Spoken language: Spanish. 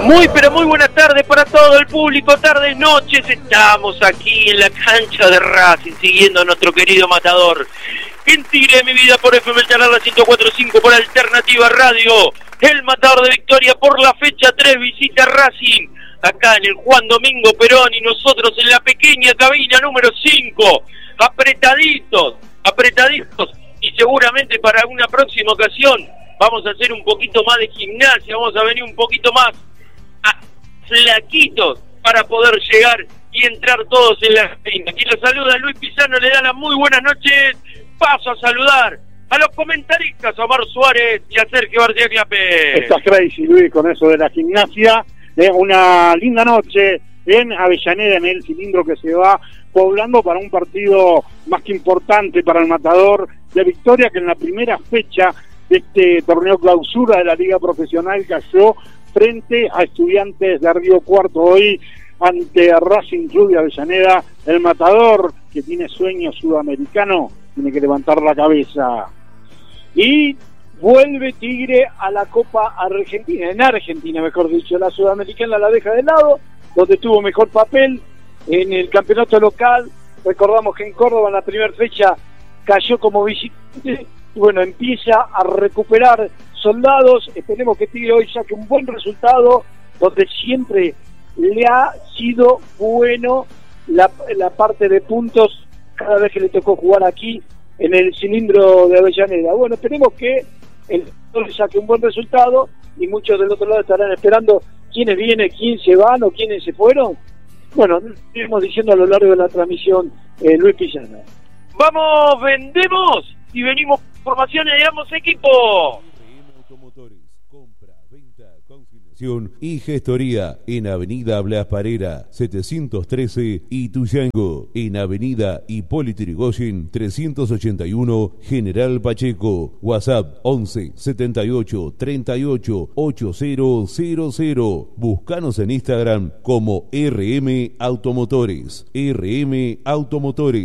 Muy pero muy buenas tardes para todo el público, tardes, noches, estamos aquí en la cancha de Racing siguiendo a nuestro querido Matador. En Tigre de mi vida por FM Charala 104.5 por Alternativa Radio, el Matador de Victoria por la fecha 3 visita Racing, acá en el Juan Domingo Perón y nosotros en la pequeña cabina número 5, apretaditos, y seguramente para una próxima ocasión vamos a hacer un poquito más de gimnasia, vamos a venir un poquito más flaquitos para poder llegar y entrar todos en la cabina. Aquí los saluda Luis Pizarro, le da las muy buenas noches. Paso a saludar a los comentaristas, a Omar Suárez y a Sergio García Clapé. Estás crazy, Luis, con eso de la gimnasia. Una linda noche en Avellaneda, en el cilindro que se va poblando para un partido más que importante para el Matador de Victoria, que en la primera fecha de este torneo clausura de la Liga Profesional cayó frente a Estudiantes de Río Cuarto. Hoy ante Racing Club de Avellaneda, el Matador, que tiene sueño sudamericano, tiene que levantar la cabeza. Y vuelve Tigre a la Copa Argentina, en Argentina mejor dicho, la sudamericana la deja de lado, donde tuvo mejor papel en el campeonato local. Recordamos que en Córdoba en la primera fecha cayó como visitante, y bueno, empieza a recuperar soldados. Esperemos que Tigre hoy saque un buen resultado, donde siempre le ha sido bueno la parte de puntos cada vez que le tocó jugar aquí en el cilindro de Avellaneda. Bueno, esperemos que el le saque un buen resultado y muchos del otro lado estarán esperando quiénes vienen, quién se van o quiénes se fueron. Bueno, iremos diciendo a lo largo de la transmisión, Luis Pizarro. Vamos, vendemos y venimos formaciones de ambos equipos. Compra, venta, consignación y gestoría en Avenida Blas Parera 713 Ituzaingó, en Avenida Hipólito Yrigoyen 381 General Pacheco. WhatsApp 11 78 38 8000. Búscanos en Instagram como RM Automotores. RM Automotores.